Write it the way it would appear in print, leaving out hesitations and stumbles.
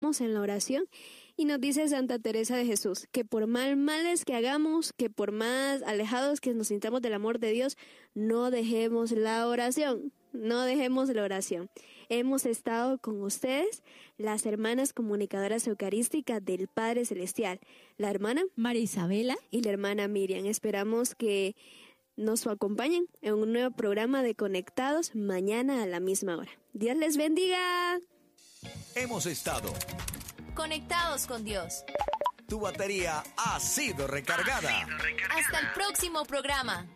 en la oración. Y nos dice Santa Teresa de Jesús que por más males que hagamos, que por más alejados que nos sintamos del amor de Dios, no dejemos la oración. No dejemos la oración. Hemos estado con ustedes, las hermanas comunicadoras eucarísticas del Padre Celestial, la hermana María Isabela y la hermana Miriam. Esperamos que nos acompañen en un nuevo programa de Conectados mañana a la misma hora. Dios les bendiga. Hemos estado conectados con Dios. Tu batería ha sido recargada. Hasta el próximo programa.